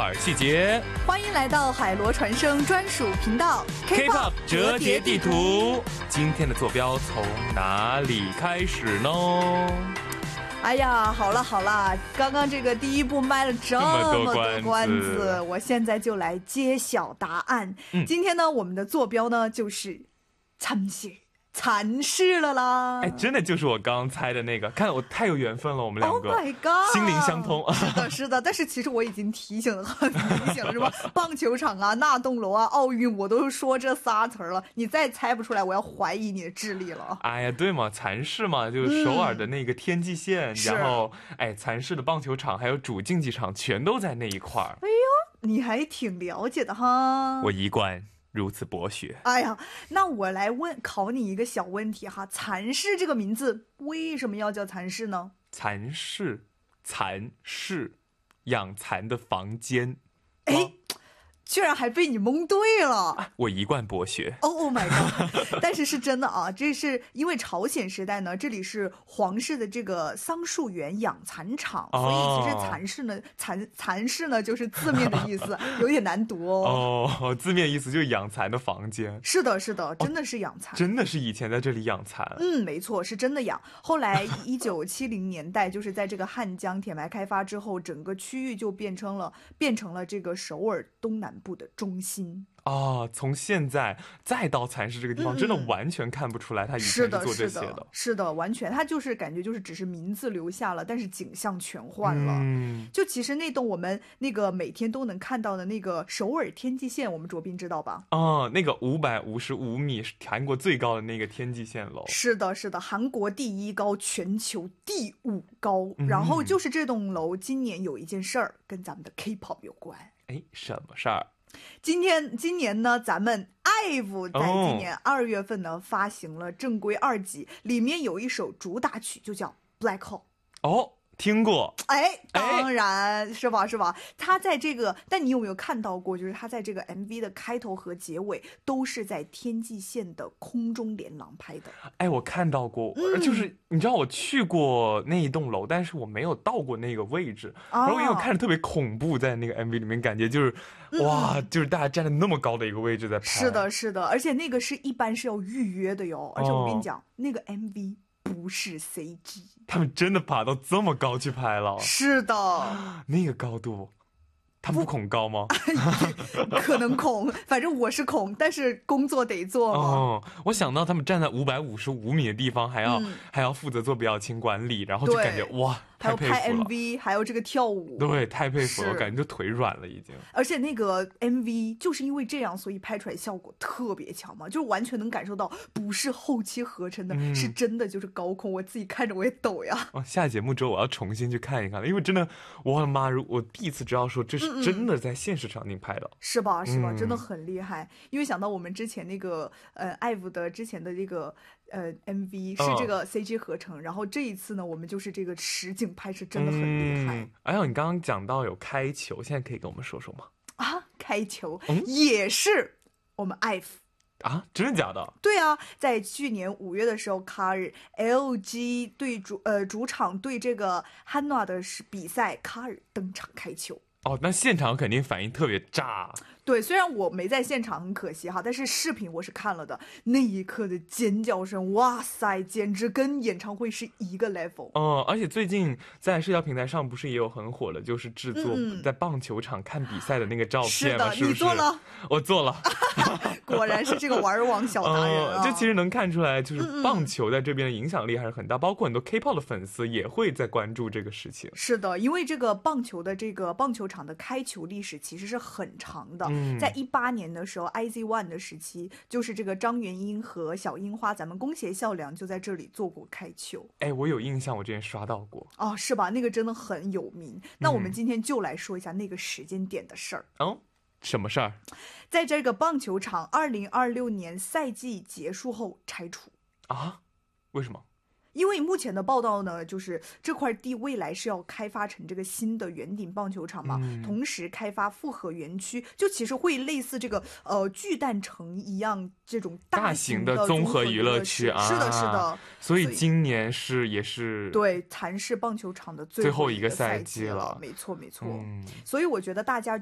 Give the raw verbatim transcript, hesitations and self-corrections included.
儿细节。 欢迎来到海螺传声专属频道 K-pop 折叠地图。今天的坐标从哪里开始呢？ 哎呀，好了好了，刚刚这个第一部卖了这么多关子，我现在就来揭晓答案。嗯、今天呢，我们的坐标呢就是蚕室。蚕室了啦！ 哎，真的就是我刚刚猜的那个，看我太有缘分了，我们两个 ，Oh my god， 心灵相通。 是的，是的，但是其实我已经提醒的很明显了，什么棒球场啊、那栋楼啊、奥运，我都说这仨词儿了，你再猜不出来，我要怀疑你的智力了。 哎呀，对嘛，蚕室嘛，就是首尔的那个天际线，嗯、然后哎，蚕室的棒球场还有主竞技场全都在那一块儿。 哎呦，你还挺了解的哈！ 我一贯如此博学。 哎呀，那我来问考你一个小问题哈，蚕室这个名字为什么要叫蚕室呢？ 蚕室，蚕室，养蚕的房间。 哎，居然还被你蒙对了！ 啊、我一贯博学。 Oh, oh my god！ 但是是真的啊，这是因为朝鲜时代呢，这里是皇室的这个桑树园养蚕场，哦、所以其实蚕室呢，蚕蚕室呢就是字面的意思，有点难读哦。哦，字面意思就是养蚕的房间。 是的，是的，真的是养蚕、 哦，真的是以前在这里养蚕。 嗯，没错，是真的养。后来一九七零年代，就是在这个汉江铁埋开发之后，整个区域就变成了变成了这个首尔东南部的中心。 啊，从现在再到蚕室这个地方，嗯、真的完全看不出来他以前是做这些的。 是的，是的，完全，他就是感觉就是只是名字留下了，但是景象全换了。嗯，就其实那栋我们那个每天都能看到的那个首尔天际线，我们卓斌知道吧？ 哦，那个五百五十五米是韩国最高的那个天际线楼。 是的，是的，韩国第一高，全球第五高。嗯、然后就是这栋楼，今年有一件事儿跟咱们的 K-pop 有关。 哎，什么事儿？ 今天今年呢，咱们 I V E 在今年二月份呢、oh. 发行了正规二辑，里面有一首主打曲就叫 Black Hole。 哦，听过。 哎，当然、哎、是吧是吧？他在这个，但你有没有看到过？就是他在这个 M V 的开头和结尾都是在天际线的空中连廊拍的。 哎，我看到过，嗯、就是你知道我去过那一栋楼，但是我没有到过那个位置，哦、然后因为我看着特别恐怖，在那个 M V 里面感觉就是。哇，嗯、就是大家站在那么高的一个位置在拍。 是的，是的，而且那个是一般是要预约的哟。而且我跟你讲，哦、那个 M V 不是 C G， 他们真的爬到这么高去拍了。 是的， 那个高度，他们不恐高吗？ 可能恐，反正我是恐，但是工作得做嘛。 哦，我想到他们站在五百五十五米的地方，还要、嗯、还要负责做表情管理，然后就感觉哇。 还有拍 M V， 还有这个跳舞， 对，太佩服了，我感觉就腿软了已经。 而且那个 M V 就是因为这样，所以拍出来效果特别强嘛，就是完全能感受到不是后期合成的，嗯、是真的就是高空，我自己看着我也抖呀。 哦，下节目之后我要重新去看一看了，因为真的，我的妈，我第一次知道说这是真的在现实场景拍的， 嗯、是吧？是吧？嗯、真的很厉害。因为想到我们之前那个呃 I V E 的之前的这个。呃 ，M V 是这个 C G 合成，嗯、然后这一次呢，我们就是这个实景拍摄，真的很厉害。 嗯、哎呦，你刚刚讲到有开球，现在可以跟我们说说吗？ 啊，开球、嗯、也是我们 I V E 啊，真的假的？ 对啊，在去年五月的时候，卡尔 L G 对主呃主场对这个汉诺的比赛，卡尔登场开球。 哦，那现场肯定反应特别炸。 对，虽然我没在现场，很可惜哈，但是视频我是看了的。那一刻的尖叫声，哇塞，简直跟演唱会是一个 level。 哦、嗯，而且最近在社交平台上不是也有很火的，就是制作在棒球场看比赛的那个照片吗？ 是的， 是不是？ 你做了？ 我做了。 果然是这个玩网小达人啊！ 这、嗯、其实能看出来，就是棒球在这边的影响力还是很大，嗯、包括很多 K-pop 的粉丝也会在关注这个事情。 是的，因为这个棒球的这个棒球场的开球历史其实是很长的。嗯、在一八年的时候 ，I Z ONE 的时期，就是这个张元英和小樱花，咱们宫胁孝良就在这里做过开球。 哎，我有印象，我之前刷到过。 哦，是吧？那个真的很有名。那我们今天就来说一下那个时间点的事儿。 嗯。哦，什么事儿？ 在这个棒球场，二零二六年赛季结束后拆除啊？为什么？ 因为目前的报道呢，就是这块地未来是要开发成这个新的圆顶棒球场嘛，嗯、同时开发复合园区，就其实会类似这个呃巨蛋城一样这种大型的综合娱乐区啊。是的，是的。 所以今年是也是对蚕室棒球场的最后一个赛季了，没错没错。嗯、所以我觉得大家